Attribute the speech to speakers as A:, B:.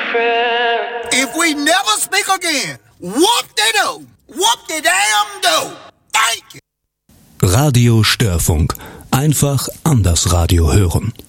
A: If we never speak again, whoop-de-doo, whoop-de-damn-do. Thank you.
B: Radio Störfunk. Einfach anders Radio hören.